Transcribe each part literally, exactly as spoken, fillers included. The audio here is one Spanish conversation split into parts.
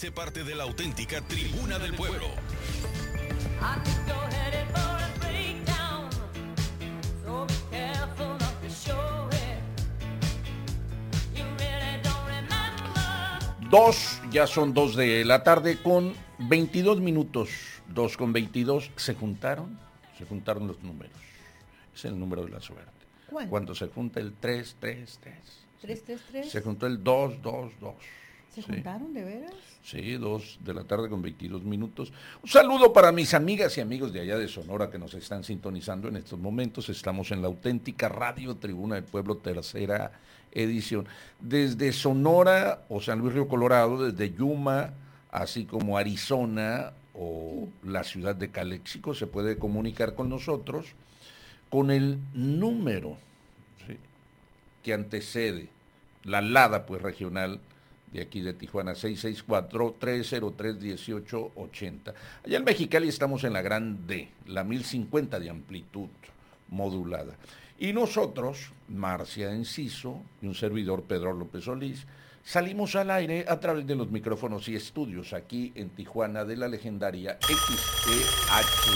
Sé parte de la auténtica Tribuna del Pueblo. Dos, ya son dos de la tarde con veintidós minutos, dos con veintidós, se juntaron, se juntaron los números, es el número de la suerte. ¿Cuánto? Cuando se junta el tres, tres, tres. ¿tres, tres, tres? Se juntó el dos, dos, dos. ¿Se sí. juntaron de veras? Sí, dos de la tarde con veintidós minutos. Un saludo para mis amigas y amigos de allá de Sonora que nos están sintonizando en estos momentos. Estamos en la auténtica Radio Tribuna del Pueblo, tercera edición. Desde Sonora o San Luis Río Colorado, desde Yuma, así como Arizona o la ciudad de Calexico, se puede comunicar con nosotros con el número, ¿sí?, que antecede la LADA pues regional de aquí de Tijuana, seis seis cuatro, tres cero tres, uno ocho ocho cero. Allá en Mexicali estamos en la gran D, la mil cincuenta de amplitud modulada. Y nosotros, Marcia Enciso y un servidor, Pedro López Solís, salimos al aire a través de los micrófonos y estudios aquí en Tijuana de la legendaria X E H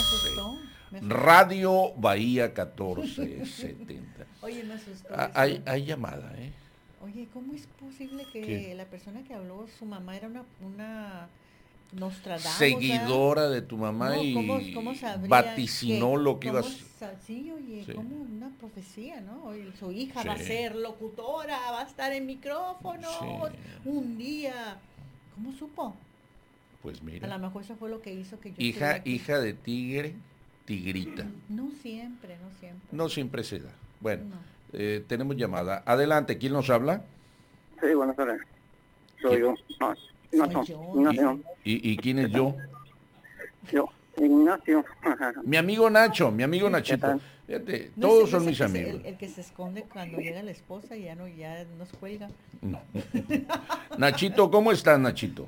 S, Radio Bahía catorce setenta. Oye, me asustó. Ah, hay, hay llamada, ¿eh? Oye, ¿cómo es posible que ¿Qué? la persona que habló, su mamá era una, una Nostradamus? Seguidora de tu mamá no, y ¿cómo, cómo vaticinó que, lo que ibas... Sí, oye, Sí. como una profecía, ¿no? Oye, su hija Sí. va a ser locutora, va a estar en micrófonos, Sí. un día. ¿Cómo supo? Pues A mira, lo mejor eso fue lo que hizo que yo... hija, estuviera aquí. hija de tigre, tigrita. No siempre, no siempre. No siempre se da. Bueno, No. eh, tenemos llamada. Adelante, ¿quién nos habla? Sí, buenas tardes. Soy ¿Quién? yo. No, Soy Ignacio. yo. Ignacio. ¿Y, y quién es yo? Yo. Ignacio. Mi amigo Nacho, mi amigo ¿Qué Nachito. tal? Fíjate, No todos es- son no es mis el que se- amigos. el, el que se esconde cuando llega la esposa y ya no, ya nos cuelga. No. Nachito, ¿cómo estás, Nachito?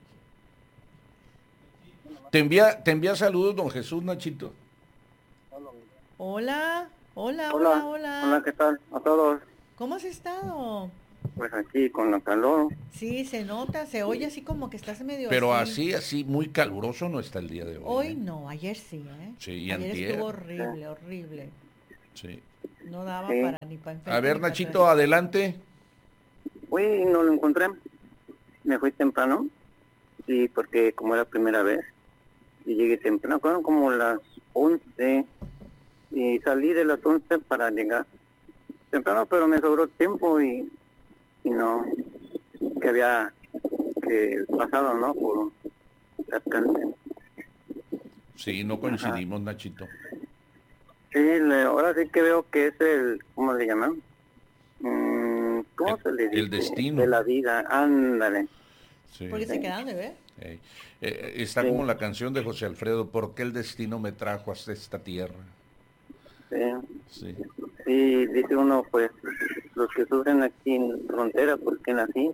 Te envía, te envía saludos, don Jesús, Nachito. Hola, hola, hola, Hola. hola. Hola, ¿qué tal? A todos. ¿Cómo has estado? Pues aquí con la calor. Sí, se nota, se oye así como que estás medio Pero así, así, muy caluroso no está el día de hoy. Hoy ¿eh? no, ayer sí, ¿eh? Sí, y ayer antier. estuvo horrible, horrible. Sí. No daba Sí. para ni para enfrente. A ver, ni para Nachito, atrás. adelante. Fui y no lo encontré. Me fui temprano. Y porque como era primera vez. Y llegué temprano, fueron como las once. Y salí de las once para llegar temprano, pero me sobró tiempo y, y no, que había que pasado, ¿no? Por las canciones. Sí, no coincidimos, Nachito. Sí, le- ahora sí que veo que es el, ¿cómo le llaman? Mm, ¿Cómo El- se le dice? el destino. De la vida, ándale. Sí. Porque se quedaron de ver. Eh, eh, está Sí. como la canción de José Alfredo, ¿por qué el destino me trajo hasta esta tierra? Sí. Sí. Y dice uno, pues, los que sufren aquí en frontera, porque nací.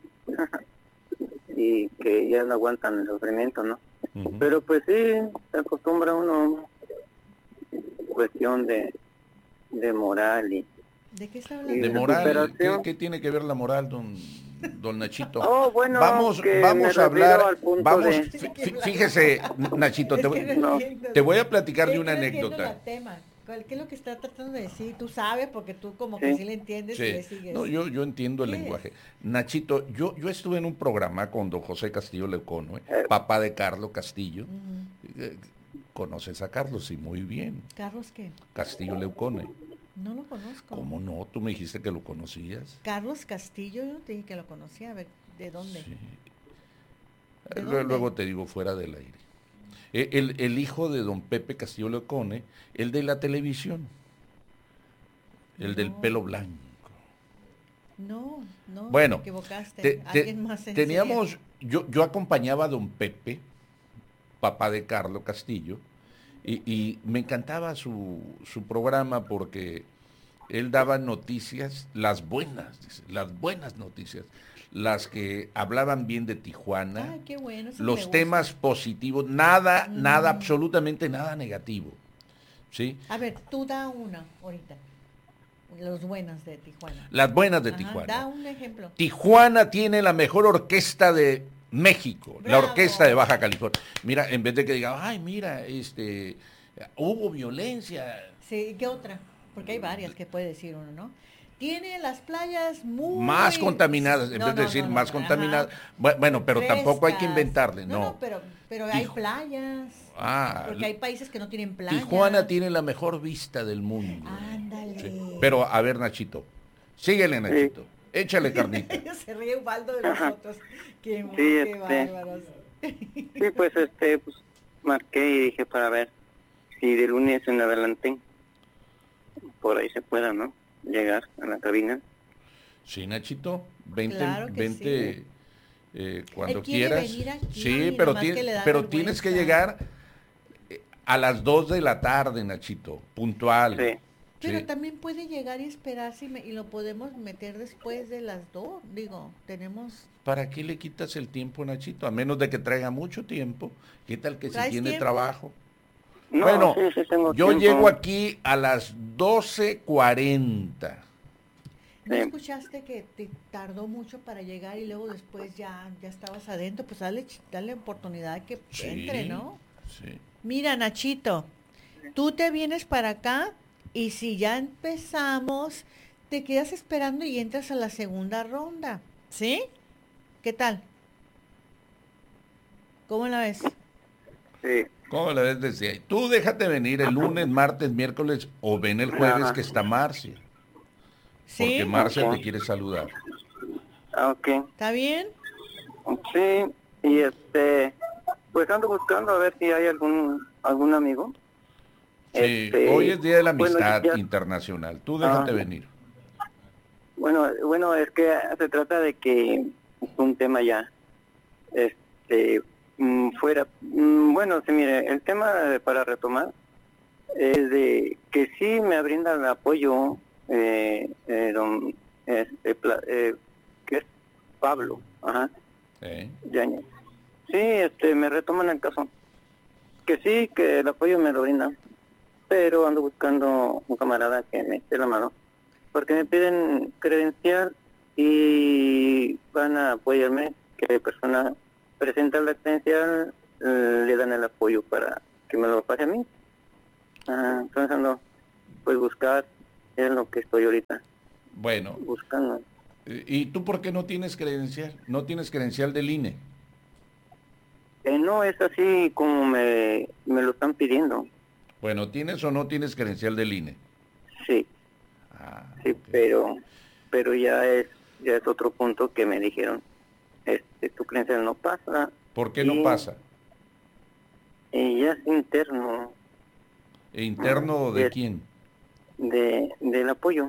Y que ya no aguantan el sufrimiento, ¿no? Ujú. Pero pues sí, se acostumbra uno, cuestión de, de moral y... ¿De qué está Y hablando? De de moral, ¿qué, superación. qué tiene que ver la moral, don, don Nachito? Oh, bueno, vamos que vamos me a refiero hablar, al punto vamos, de- fí- fí- fíjese, Nachito, te Es voy, que no no. entiendo. te voy a platicar de Es una que no entiendo anécdota. el tema. ¿Cuál- ¿Qué es lo que está tratando de decir? Tú sabes, porque tú como que Sí. sí le entiendes y Sí. le sigues. No, yo, yo entiendo el ¿Qué lenguaje. Nachito, yo, yo estuve en un programa con don José Castillo Leucono, ¿eh? papá de Carlos Castillo. Ujú. Eh, ¿Conoces a Carlos? Sí, muy bien. ¿Carlos qué? Castillo Leucone. No lo conozco. ¿Cómo no? Tú me dijiste que lo conocías. Carlos Castillo, yo te dije que lo conocía. A ver, ¿de dónde? Sí. ¿De Lue- dónde? Luego te digo fuera del aire. Eh, El, el hijo de don Pepe Castillo Leucone, el de la televisión, el del No. pelo blanco. No, no, Bueno, te equivocaste. te- te- Alguien más sencillo. teníamos, yo, yo acompañaba a don Pepe, papá de Carlos Castillo, y, y me encantaba su, su programa porque él daba noticias, las buenas, dice, las buenas noticias, las que hablaban bien de Tijuana, Ay, qué bueno. eso me los gusta. temas positivos, nada, nada, Mm. absolutamente nada negativo. ¿Sí? A ver, tú da una ahorita. Los buenos de Tijuana. Las buenas de Ajá, Tijuana. da un ejemplo. Tijuana tiene la mejor orquesta de México, Bravo. la Orquesta de Baja California. Mira, en vez de que diga, ay, mira, este, hubo violencia. Sí, ¿qué otra? Porque hay varias que puede decir uno, ¿no? Tiene las playas muy... Más contaminadas, en No, vez de no, decir no, no, más ajá. contaminadas. Bu- Bueno, pero tampoco hay que Frescas. inventarle, No, no. no, pero, pero hay Tiju- playas. Ah, Porque hay países que no tienen playas. Tijuana tiene la mejor vista del mundo. Ándale. Sí. Pero, a ver, Nachito, síguele, Nachito. Échale carnita. Se ríe Ubaldo de nosotros. Qué, Sí, qué este. bárbaros. Sí, pues este, pues marqué y dije para ver si de lunes en adelante por ahí se pueda, ¿no? Llegar a la cabina. Sí, Nachito, vente, Claro que vente sí. eh, cuando Él quiere quieras. venir aquí, Sí, pero, nomás ti- que le da pero tienes que vergüenza. llegar eh, a las dos de la tarde, Nachito, puntual. Sí. Pero Sí. también puede llegar y esperarse y, me- y lo podemos meter después de las dos. Digo, tenemos... ¿Para qué le quitas el tiempo, Nachito? A menos de que traiga mucho tiempo. ¿Qué tal que si ¿Traes tiene tiempo? trabajo? No, Bueno, sí, sí tengo yo tiempo. llego aquí a las doce cuarenta. ¿No Sí. escuchaste que te tardó mucho para llegar y luego después ya, ya estabas adentro? Pues dale, ch- dale oportunidad que Sí, entre, ¿no? sí. Mira, Nachito, tú te vienes para acá y si ya empezamos, te quedas esperando y entras a la segunda ronda, ¿sí? ¿Qué tal? ¿Cómo la ves? Sí. ¿Cómo la ves desde ahí? Tú déjate venir el lunes, martes, miércoles o ven el jueves Ajá. que está Marcia. ¿Sí? Porque Marcia Ok. te quiere saludar. Ah, ok. ¿Está bien? Sí, y este, pues ando buscando a ver si hay algún algún amigo. Sí, Este, hoy es Día de la bueno, Amistad ya- Internacional. Tú déjate Ah. venir. Bueno, bueno, es que se trata de que es un tema ya, este, mm, fuera, mm, bueno, sí, mire, el tema eh, para retomar es de que sí me brinda el apoyo, eh, eh, don, este, Pla- eh, que es Pablo, ajá, ¿Eh? Yañez. Sí, este, me retoman el caso, que sí, que el apoyo me lo brindan, pero ando buscando un camarada que me eche la mano, porque me piden credencial y van a apoyarme, que la persona presenta la credencial, eh, le dan el apoyo para que me lo pase a mí. Ah, entonces ando, pues buscar, es lo que estoy ahorita Bueno, buscando. eh, ¿y tú por qué no tienes credencial? No tienes credencial del I N E. Eh, no es así como me, me lo están pidiendo, Bueno, ¿tienes o no tienes credencial del I N E? sí, Ah, sí, ok. pero pero ya es ya es otro punto que me dijeron, este, tu credencial no pasa. ¿Por qué y- no pasa? Y ya es interno ¿E interno de Yes. quién? de del apoyo.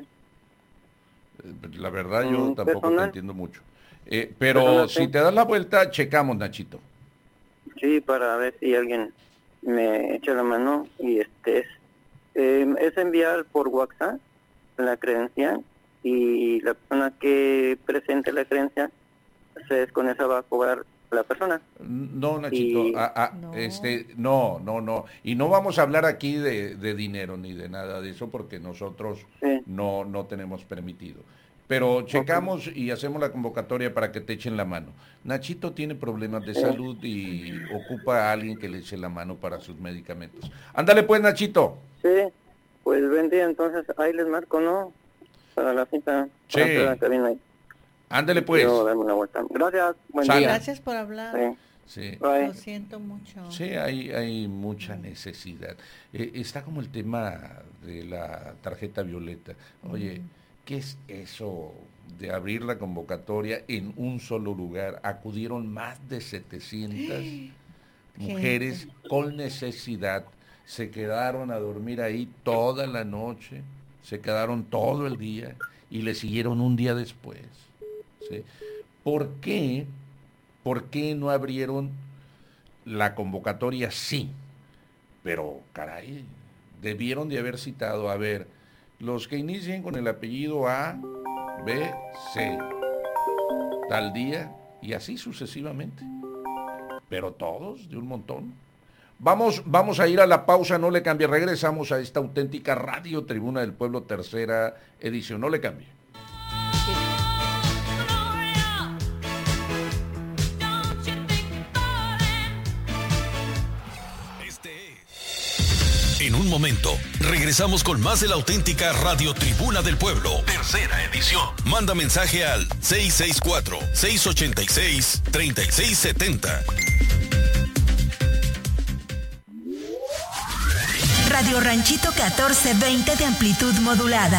Eh, La verdad yo Mm, tampoco te personal. entiendo mucho. Eh, pero Personal, si sí. te das la vuelta, checamos, Nachito. Sí, para ver si alguien me echa la mano y este es, eh, es enviar por WhatsApp la credencial y la persona que presente la credencial, pues con esa va a cobrar la persona. No, Nachito, Y- ah, ah, No. este, no, no, no. Y no vamos a hablar aquí de, de dinero ni de nada de eso porque nosotros Sí. no, no tenemos permitido. Pero checamos y hacemos la convocatoria para que te echen la mano. Nachito tiene problemas de Sí. salud y ocupa a alguien que le eche la mano para sus medicamentos. Ándale pues, Nachito. Sí, pues buen día, entonces ahí les marco, ¿no? Para la cita. Sí. para entrar a la cabina ahí. Ándale pues. Quiero darme una vuelta. Gracias, buen Sale. día. Gracias por hablar. Sí, Sí. bye. Lo siento mucho. Sí, hay, hay mucha necesidad. Eh, está como el tema de la tarjeta violeta. Oye, ¿qué es eso de abrir la convocatoria en un solo lugar? Acudieron más de setecientas mujeres con necesidad. Se quedaron a dormir ahí toda la noche, se quedaron todo el día y le siguieron un día después. ¿Sí? ¿Por qué? ¿Por qué no abrieron la convocatoria? Sí, pero caray, debieron de haber citado, a ver, los que inicien con el apellido A, B, C, tal día, y así sucesivamente. Pero todos, de un montón. Vamos, vamos a ir a la pausa, no le cambie, regresamos a esta auténtica Radio Tribuna del Pueblo, tercera edición, no le cambie. Sí. Don't you En un momento, regresamos con más de la auténtica Radio Tribuna del Pueblo, tercera edición. Manda mensaje al seis seis cuatro, seis ocho seis, tres seis siete cero. Radio Ranchito catorce veinte de amplitud modulada.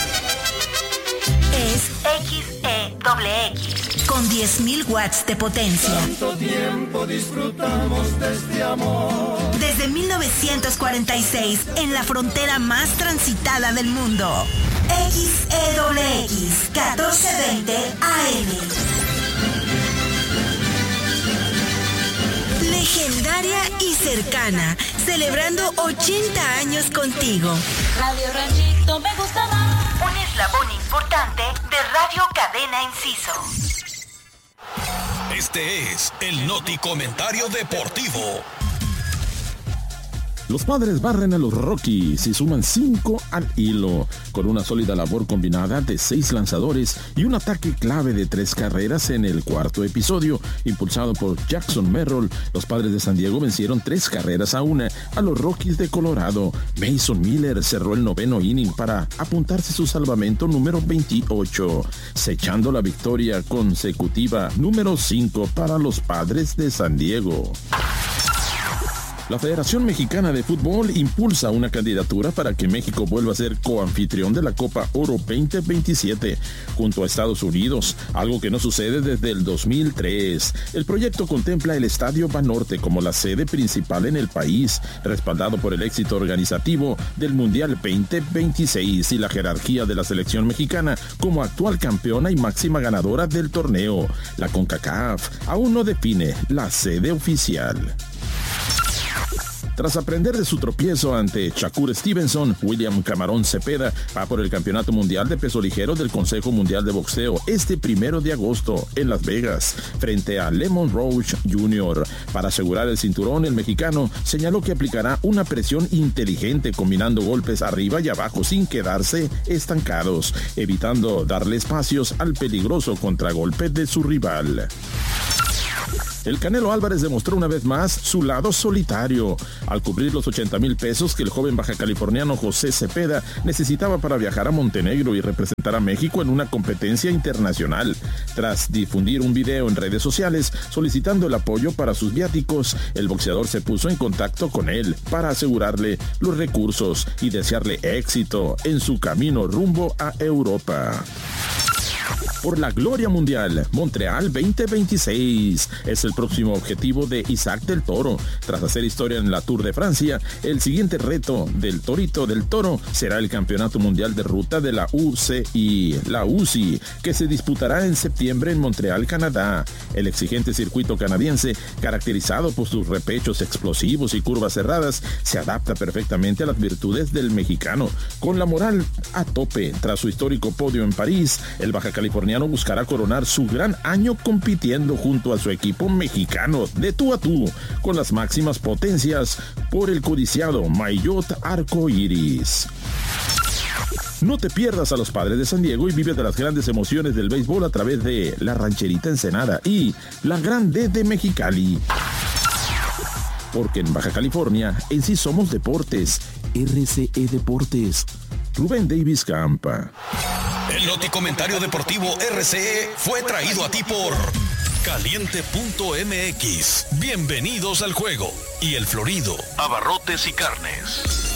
Es X E X con diez mil watts de potencia. Tanto tiempo disfrutamos de este amor. Desde mil novecientos cuarenta y seis, en la frontera más transitada del mundo. X E X catorce veinte A M. Legendaria y cercana, celebrando ochenta años contigo. Radio Ranchito me gusta más. Un eslabón importante de Radio Cadena Inciso. Este es el Noti Comentario Deportivo. Los Padres barren a los Rockies y suman cinco al hilo, con una sólida labor combinada de seis lanzadores y un ataque clave de tres carreras en el cuarto episodio. Impulsado por Jackson Merrill, los Padres de San Diego vencieron tres carreras a una a los Rockies de Colorado. Mason Miller cerró el noveno inning para apuntarse su salvamento número veintiocho, sellando la victoria consecutiva número cinco para los Padres de San Diego. La Federación Mexicana de Fútbol impulsa una candidatura para que México vuelva a ser coanfitrión de la Copa Oro veinte veintisiete junto a Estados Unidos, algo que no sucede desde el dos mil tres. El proyecto contempla el Estadio Banorte como la sede principal en el país, respaldado por el éxito organizativo del Mundial veinte veintiséis y la jerarquía de la selección mexicana como actual campeona y máxima ganadora del torneo. La CONCACAF aún no define la sede oficial. Tras aprender de su tropiezo ante Shakur Stevenson, William Camarón Cepeda va por el Campeonato Mundial de Peso Ligero del Consejo Mundial de Boxeo este primero de agosto en Las Vegas, frente a Lemon Roach junior Para asegurar el cinturón, el mexicano señaló que aplicará una presión inteligente combinando golpes arriba y abajo sin quedarse estancados, evitando darle espacios al peligroso contragolpe de su rival. El Canelo Álvarez demostró una vez más su lado solitario al cubrir los ochenta mil pesos que el joven baja californiano José Cepeda necesitaba para viajar a Montenegro y representar a México en una competencia internacional. Tras difundir un video en redes sociales solicitando el apoyo para sus viáticos, el boxeador se puso en contacto con él para asegurarle los recursos y desearle éxito en su camino rumbo a Europa. Por la gloria mundial, Montreal veinte veintiséis es el próximo objetivo de Isaac del Toro. Tras hacer historia en la Tour de Francia, el siguiente reto del Torito del Toro será el Campeonato Mundial de Ruta de la U C I, la U C I, que se disputará en septiembre en Montreal, Canadá. El exigente circuito canadiense, caracterizado por sus repechos explosivos y curvas cerradas, se adapta perfectamente a las virtudes del mexicano. Con la moral a tope tras su histórico podio en París, el baja californiano buscará coronar su gran año compitiendo junto a su equipo mexicano de tú a tú con las máximas potencias por el codiciado Maillot Arcoiris. No te pierdas a los Padres de San Diego y vive de las grandes emociones del béisbol a través de La Rancherita Ensenada y La Grande de Mexicali. Porque en Baja California en sí somos deportes. R C E Deportes. Rubén Davis Campa. El Noti Comentario Deportivo R C E fue traído a ti por Caliente punto M X. Bienvenidos al juego. Y El Florido, Abarrotes y Carnes.